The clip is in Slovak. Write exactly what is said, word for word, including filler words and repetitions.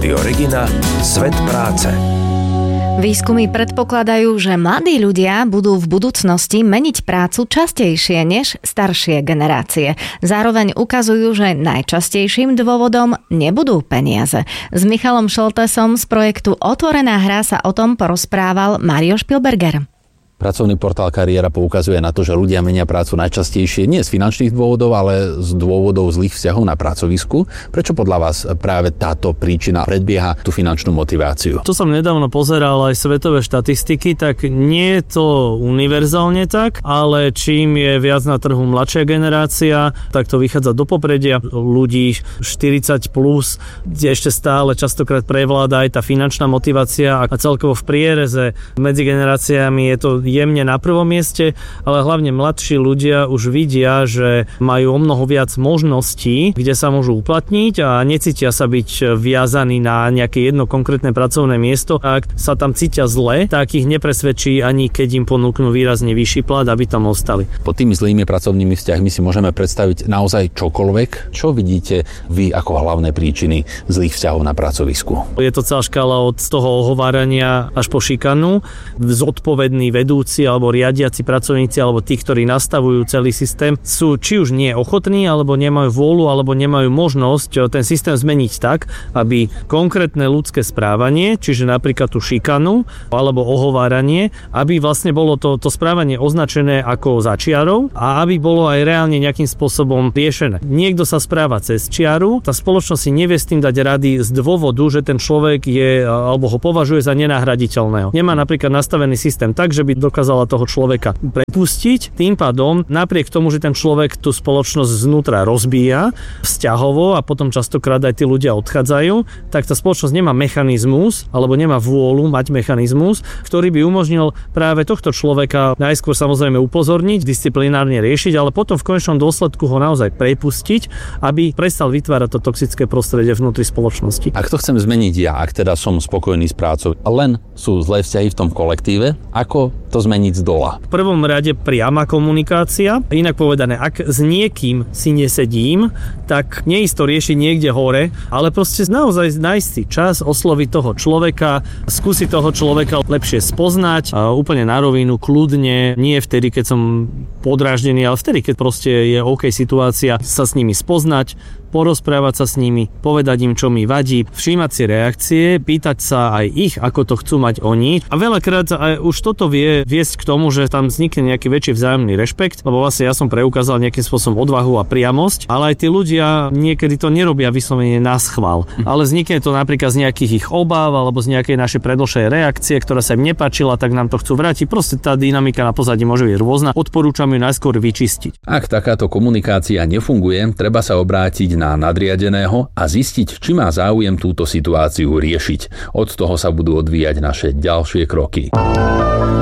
Rádio Regina, Svet práce. Výskumy predpokladajú, že mladí ľudia budú v budúcnosti meniť prácu častejšie než staršie generácie. Zároveň ukazujú, že najčastejším dôvodom nebudú peniaze. S Michalom Šoltesom z projektu Otvorená hra sa o tom porozprával Mario Špilberger. Pracovný portál Kariéra poukazuje na to, že ľudia menia prácu najčastejšie nie z finančných dôvodov, ale z dôvodov zlých vzťahov na pracovisku. Prečo podľa vás práve táto príčina predbieha tú finančnú motiváciu? To som nedávno pozeral aj svetové štatistiky, tak nie je to univerzálne tak, ale čím je viac na trhu mladšia generácia, tak to vychádza do popredia ľudí štyridsať plus, kde ešte stále častokrát prevláda aj tá finančná motivácia a celkovo v priereze medzi generáciami je to jemne na prvom mieste, ale hlavne mladší ľudia už vidia, že majú o mnoho viac možností, kde sa môžu uplatniť a necítia sa byť viazaní na nejaké jedno konkrétne pracovné miesto. Ak sa tam cítia zle, tak ich nepresvedčí ani keď im ponúknú výrazne vyšší plat, aby tam ostali. Pod tými zlými pracovnými vzťahmi si môžeme predstaviť naozaj čokoľvek. Čo vidíte vy ako hlavné príčiny zlých vzťahov na pracovisku? Je to celá škála od toho ohovárania až po šikanu. Zodpovedný vedúci alebo riadiaci pracovníci alebo tí, ktorí nastavujú celý systém, sú či už nie ochotní, alebo nemajú vôľu, alebo nemajú možnosť ten systém zmeniť tak, aby konkrétne ľudské správanie, čiže napríklad tú šikanu alebo ohováranie, aby vlastne bolo to, to správanie označené ako za čiarou a aby bolo aj reálne nejakým spôsobom riešené. Niekto sa správa cez čiaru, tá spoločnosť si nevie s tým dať rady z dôvodu, že ten človek je alebo ho považuje za nenahraditeľného. Nemá napríklad nastavený systém tak, že by dokázala toho človeka prepustiť. Tým pádom, napriek tomu, že ten človek tú spoločnosť znútra rozbíja vzťahovo a potom častokrát aj tí ľudia odchádzajú, tak tá spoločnosť nemá mechanizmus alebo nemá vôľu mať mechanizmus, ktorý by umožnil práve tohto človeka najskôr samozrejme upozorniť, disciplinárne riešiť, ale potom v konečnom dôsledku ho naozaj prepustiť, aby prestal vytvárať to toxické prostredie vnútri spoločnosti. Ak to chcem zmeniť ja, ak teda som spokojný s prácou, len sú zlé vzťahy v tom kolektíve, ako to zmeniť z dola? V prvom rade priama komunikácia. Inak povedané, ak s niekým si nesedím, tak neisto riešiť niekde hore, ale proste naozaj nájsť si čas, osloviť toho človeka, skúsiť toho človeka lepšie spoznať, a úplne na rovinu, kľudne, nie vtedy, keď som podráždený, ale vtedy, keď proste je OK situácia, sa s nimi spoznať, porozprávať sa s nimi, povedať im, čo mi vadí, všímať si reakcie, pýtať sa aj ich, ako to chcú mať oni. A veľakrát aj už toto vie viesť k tomu, že tam vznikne nejaký väčší vzájomný rešpekt, lebo vlastne ja som preukázal nejakým spôsobom odvahu a priamosť, ale aj tí ľudia niekedy to nerobia vyslovene na schvál. Ale vznikne to napríklad z nejakých ich obáv alebo z nejakej našej predlšej reakcie, ktorá sa im nepáčila, tak nám to chcú vrátiť. Proste tá dynamika na pozadí môže byť rôzna. Odporúčam ju najskôr vyčistiť. Ak takáto komunikácia nefunguje, treba sa obrátiť na nadriadeného a zistiť, či má záujem túto situáciu riešiť. Od toho sa budú odvíjať naše ďalšie kroky.